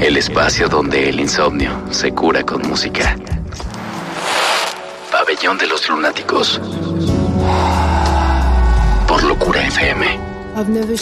El espacio donde el insomnio se cura con música. Pabellón de los Lunáticos. Por Locura FM. I've never